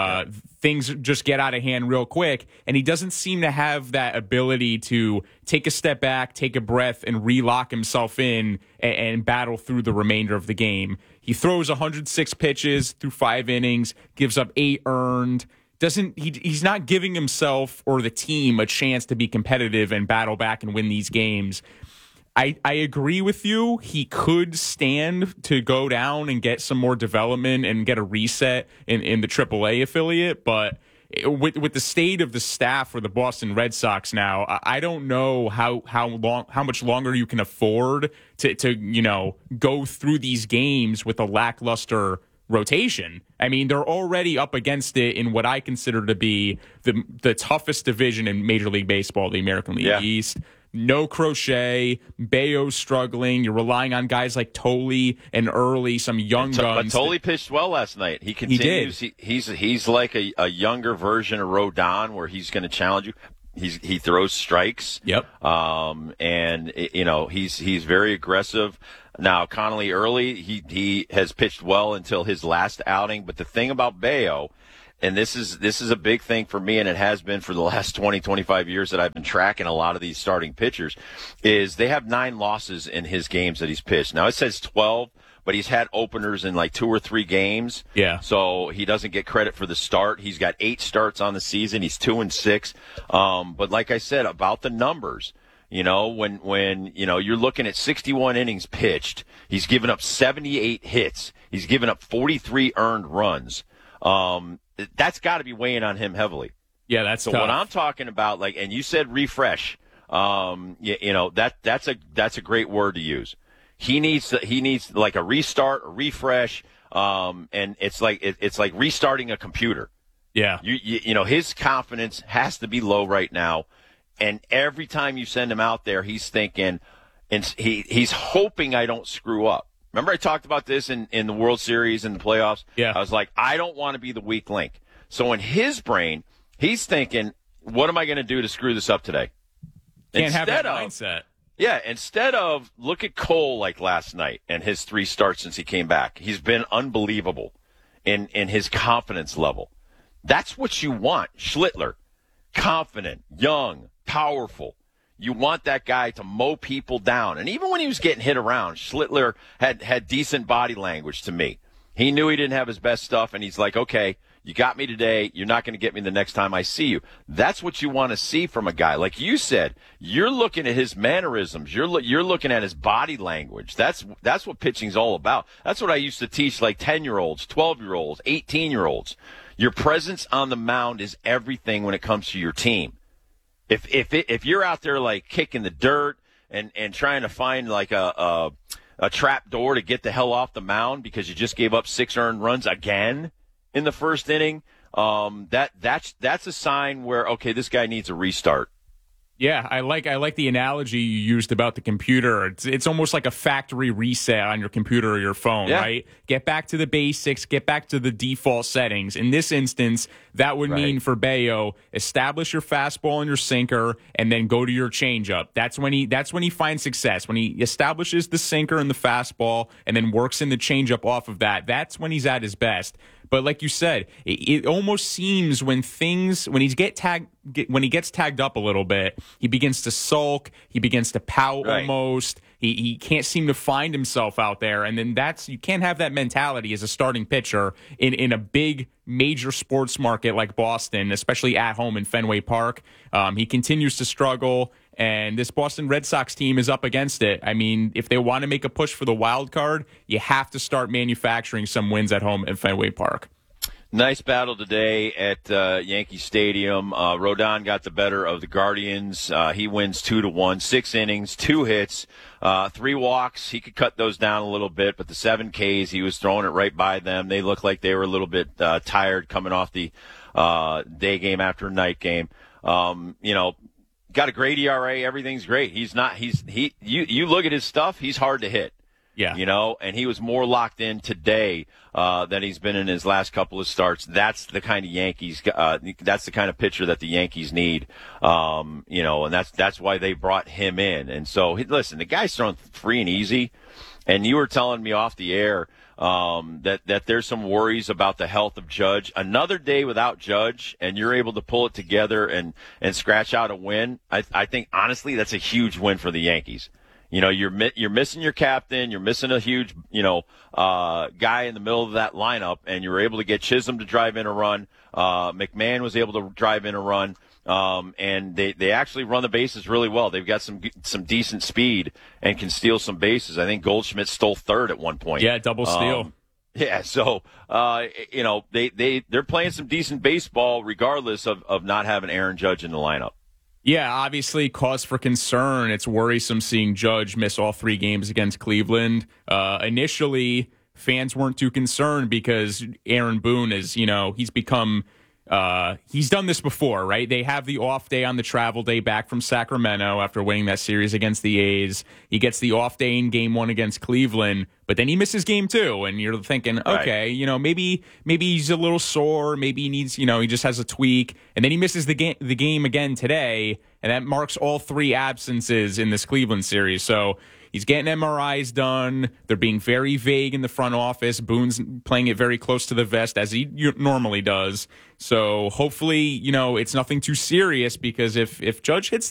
Things just get out of hand real quick, and he doesn't seem to have that ability to take a step back, take a breath, and relock himself in and battle through the remainder of the game. He throws 106 pitches through 5 innings, gives up 8 earned. He's not giving himself or the team a chance to be competitive and battle back and win these games. I agree with you. He could stand to go down and get some more development and get a reset in the AAA affiliate, but with the state of the staff for the Boston Red Sox now, I don't know how much longer you can afford to go through these games with a lackluster rotation. I mean, they're already up against it in what I consider to be the toughest division in Major League Baseball, the American League East. no Crochet, Bayo's struggling. You're relying on guys like Tolle and Early, some young guns. But Tolle pitched well last night. He continues. He's like a younger version of Rodon, where he's going to challenge you. He throws strikes. Yep. And he's very aggressive. Now Connolly Early, he has pitched well until his last outing. But the thing about Bayo, and this is a big thing for me, and it has been for the last 20, 25 years that I've been tracking a lot of these starting pitchers, is they have 9 losses in his games that he's pitched. Now it says 12, but he's had openers in like 2 or 3 games. Yeah. So he doesn't get credit for the start. He's got 8 starts on the season. He's 2-6. But like I said about the numbers, when you're looking at 61 innings pitched, he's given up 78 hits. He's given up 43 earned runs. That's got to be weighing on him heavily. Yeah, that's so. Tough. What I'm talking about, and you said refresh. That's a great word to use. He needs like a restart, a refresh, and it's like restarting a computer. Yeah. His confidence has to be low right now, and every time you send him out there, he's thinking, and he's hoping I don't screw up. Remember I talked about this in the World Series and the playoffs? Yeah. I was like, I don't want to be the weak link. So in his brain, he's thinking, what am I going to do to screw this up today? Can't have that mindset. Yeah, instead of, look at Cole like last night and his 3 starts since he came back. He's been unbelievable in his confidence level. That's what you want. Schlittler, confident, young, powerful. You want that guy to mow people down. And even when he was getting hit around, Schlittler had decent body language to me. He knew he didn't have his best stuff, and he's like, okay, you got me today. You're not going to get me the next time I see you. That's what you want to see from a guy. Like you said, you're looking at his mannerisms. You're looking at his body language. That's what pitching's all about. That's what I used to teach like 10-year-olds, 12-year-olds, 18-year-olds. Your presence on the mound is everything when it comes to your team. If you're out there like kicking the dirt and trying to find like a trap door to get the hell off the mound because you just gave up 6 earned runs again in the first inning, that's a sign where, okay, this guy needs a restart. Yeah, I like the analogy you used about the computer. It's almost like a factory reset on your computer or your phone, right? Get back to the basics, get back to the default settings. In this instance, that would mean for Bayo, establish your fastball and your sinker, and then go to your changeup. That's when he finds success. When he establishes the sinker and the fastball, and then works in the changeup off of that. That's when he's at his best. But like you said, it almost seems when he gets tagged up a little bit, he begins to sulk, he begins to pout almost. He can't seem to find himself out there, and then you can't have that mentality as a starting pitcher in a big major sports market like Boston, especially at home in Fenway Park. He continues to struggle, and this Boston Red Sox team is up against it. I mean, if they want to make a push for the wild card, you have to start manufacturing some wins at home in Fenway Park. Nice battle today at Yankee Stadium. Rodon got the better of the Guardians. He wins 2-1, 6 innings, 2 hits, 3 walks. He could cut those down a little bit, but the 7 Ks, he was throwing it right by them. They looked like they were a little bit tired coming off the day game after night game. Got a great ERA. Everything's great. You look at his stuff, he's hard to hit. Yeah. And he was more locked in today than he's been in his last couple of starts. That's the kind of that's the kind of pitcher that the Yankees need. And that's why they brought him in. And so, listen, the guy's throwing free and easy. And you were telling me off the air that there's some worries about the health of Judge. Another day without Judge, and you're able to pull it together and scratch out a win. I think, honestly, that's a huge win for the Yankees. You're missing your captain. You're missing a huge, guy in the middle of that lineup, and you were able to get Chisholm to drive in a run. McMahon was able to drive in a run, and they actually run the bases really well. They've got some decent speed and can steal some bases. I think Goldschmidt stole third at one point. Yeah, double steal. Yeah, so they're playing some decent baseball regardless of not having Aaron Judge in the lineup. Yeah, obviously cause for concern. It's worrisome seeing Judge miss all 3 games against Cleveland. Initially, fans weren't too concerned because Aaron Boone is, he's become He's done this before, right? They have the off day on the travel day back from Sacramento after winning that series against the A's. He gets the off day in game 1 against Cleveland, but then he misses game 2, and you're thinking, okay, maybe he's a little sore, maybe he needs, he just has a tweak, and then he misses the game again today, and that marks all 3 absences in this Cleveland series. So he's getting MRIs done. They're being very vague in the front office. Boone's playing it very close to the vest, as he normally does. So hopefully, it's nothing too serious, because if Judge hits